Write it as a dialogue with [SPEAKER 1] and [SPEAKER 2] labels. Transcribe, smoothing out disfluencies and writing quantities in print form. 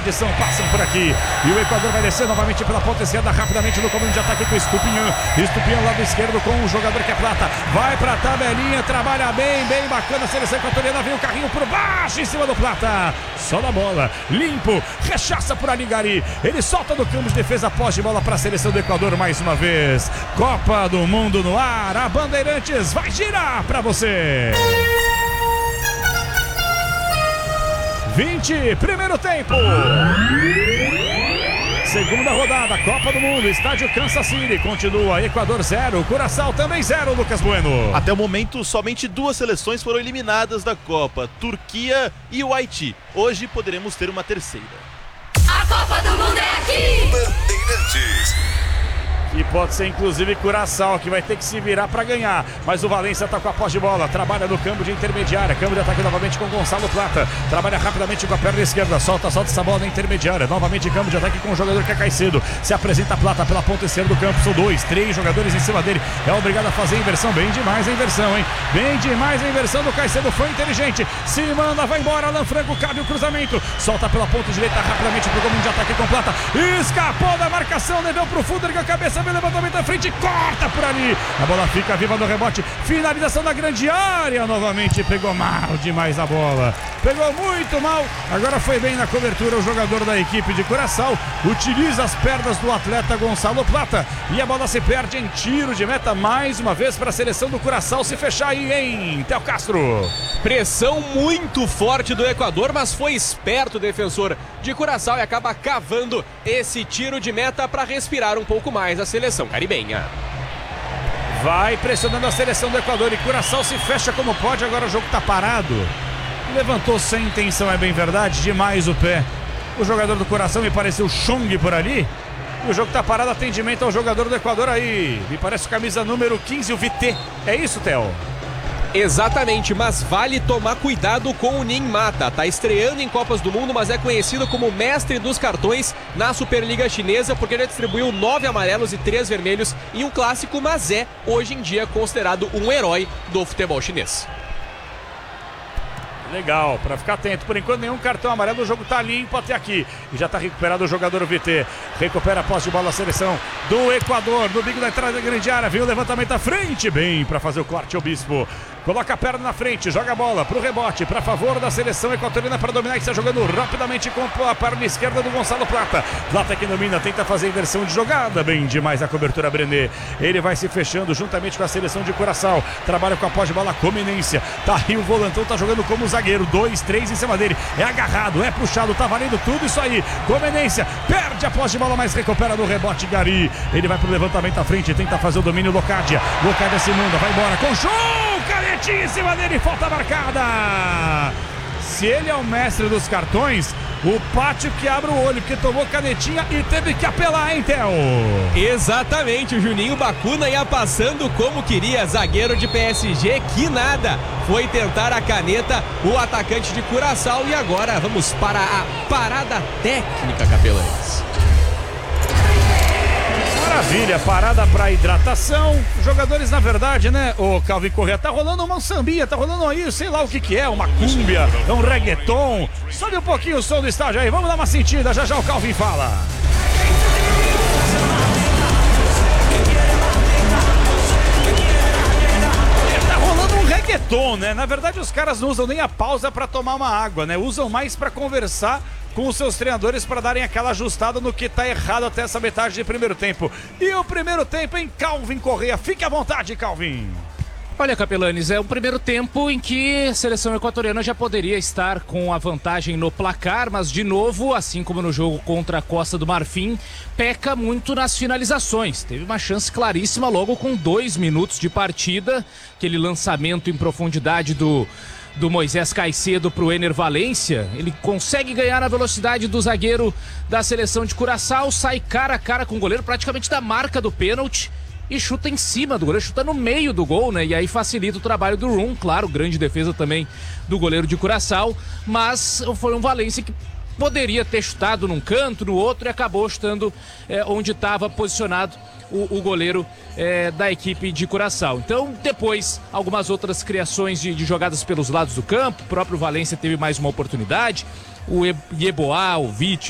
[SPEAKER 1] tradição passam por aqui. E o Equador vai descer novamente pela ponta esquerda, rapidamente no comando de ataque com o Estupinhão. Estupinhão lado esquerdo com o jogador que é Plata. Vai pra tabelinha, trabalha bem bacana a seleção equatoriana. Vem o carrinho por baixo em cima do Plata. Só na bola, limpo, rechaça por ali Gari. Ele solta do campo de defesa, pós de bola para a seleção do Equador mais uma vez. Copa do Mundo no ar, a Bandeirantes vai girar para você. 20, primeiro tempo. Segunda rodada, Copa do Mundo, estádio Kansas City. Continua Equador 0, Curaçao também 0, Lucas Bueno.
[SPEAKER 2] Até o momento, somente 2 seleções foram eliminadas da Copa, Turquia e o Haiti. Hoje poderemos ter uma terceira.
[SPEAKER 3] A Copa do Mundo é aqui!
[SPEAKER 4] Bandeirantes.
[SPEAKER 1] E pode ser inclusive Curaçao, que vai ter que se virar para ganhar. Mas o Valência tá com a posse de bola, trabalha no campo de intermediária. Campo de ataque novamente com Gonçalo Plata. Trabalha rapidamente com a perna esquerda, solta essa bola na intermediária. Novamente campo de ataque com o jogador que é Caicedo. Se apresenta Plata pela ponta esquerda do campo. São 2, 3 jogadores em cima dele. É obrigado a fazer a inversão. Bem demais a inversão, hein? Bem demais a inversão do Caicedo. Foi inteligente. Se manda, vai embora. Alan Franco, cabe o cruzamento. Solta pela ponta direita rapidamente pro campo de ataque com Plata. Escapou da marcação, levou pro Fuder com a cabeça, vem levantamento à frente, corta por ali. A bola fica viva no rebote. Finalização da grande área. Novamente pegou mal demais a bola. Pegou muito mal. Agora foi bem na cobertura o jogador da equipe de Curaçao. Utiliza as pernas do atleta Gonçalo Plata. E a bola se perde em tiro de meta mais uma vez para a seleção do Curaçao se fechar aí, hein, Theo Castro?
[SPEAKER 5] Pressão muito forte do Equador, mas foi esperto o defensor de Curaçao e acaba cavando esse tiro de meta para respirar um pouco mais a seleção caribenha.
[SPEAKER 1] Vai pressionando a seleção do Equador e Curaçao se fecha como pode. Agora o jogo tá parado. Levantou sem intenção, é bem verdade, demais o pé. O jogador do Curaçao me pareceu Chong por ali. E o jogo tá parado, atendimento ao jogador do Equador aí. Me parece camisa número 15, o VT. É isso, Theo?
[SPEAKER 5] Exatamente, mas vale tomar cuidado com o Nin Mata. Tá estreando em Copas do Mundo, mas é conhecido como mestre dos cartões na Superliga Chinesa, porque já distribuiu 9 amarelos e 3 vermelhos em um clássico, mas é, hoje em dia, considerado um herói do futebol chinês.
[SPEAKER 1] Legal, para ficar atento. Por enquanto, nenhum cartão amarelo. O jogo tá limpo até aqui. E já tá recuperado o jogador VT. Recupera a posse de bola a seleção do Equador. No bico da entrada da grande área. Vem o levantamento à frente. Bem para fazer o corte, o Bispo. Coloca a perna na frente. Joga a bola pro rebote. Para favor da seleção equatoriana para dominar. Que está jogando rapidamente com a perna esquerda do Gonçalo Plata. Plata que domina. Tenta fazer inversão de jogada. Bem demais a cobertura Brené. Ele vai se fechando juntamente com a seleção de Curaçao. Trabalha com a posse de bola com Eminência. Tá aí o volantão. Tá jogando como zagueiro. 2, 3 em cima dele, é agarrado, é puxado, tá valendo tudo isso aí. Conveniência, perde a posse de bola, mas recupera no rebote Gari. Ele vai pro levantamento à frente, tenta fazer o domínio Locadia. Locadia se manda, vai embora com show, canetinha em cima dele, falta marcada. Se ele é o mestre dos cartões, o Pátio que abre o olho, porque tomou canetinha e teve que apelar, hein, Theo?
[SPEAKER 5] Exatamente, o Juninho Bacuna ia passando como queria, zagueiro de PSG, que nada. Foi tentar a caneta o atacante de Curaçao e agora vamos para a parada técnica, capelães.
[SPEAKER 1] Maravilha, parada para hidratação. Os jogadores, na verdade, né, o Calvin Correa, tá rolando uma sambinha, tá rolando aí, sei lá o que é, uma cúmbia, é um reggaeton. Sobe um pouquinho o som do estádio aí, vamos dar uma sentida, já já o Calvin fala. Tá rolando um reggaeton, né? Na verdade, os caras não usam nem a pausa para tomar uma água, né? Usam mais para conversar com os seus treinadores para darem aquela ajustada no que tá errado até essa metade de primeiro tempo. E o primeiro tempo em Calvin Correa. Fique à vontade, Calvin.
[SPEAKER 6] Olha, Capelanes, é um primeiro tempo em que a seleção equatoriana já poderia estar com a vantagem no placar, mas de novo, assim como no jogo contra a Costa do Marfim, peca muito nas finalizações. Teve uma chance claríssima logo com 2 minutos de partida, aquele lançamento em profundidade do Moisés Caicedo pro Ener Valência. Ele consegue ganhar na velocidade do zagueiro da seleção de Curaçao, sai cara a cara com o goleiro, praticamente da marca do pênalti, e chuta em cima do goleiro, chuta no meio do gol, né? E aí facilita o trabalho do Rum, claro, grande defesa também do goleiro de Curaçao, mas foi um Valência que poderia ter chutado num canto, no outro, e acabou chutando onde estava posicionado o goleiro da equipe de Curaçao. Então, depois, algumas outras criações de jogadas pelos lados do campo, o próprio Valência teve mais uma oportunidade, o Yeboah, o Vite,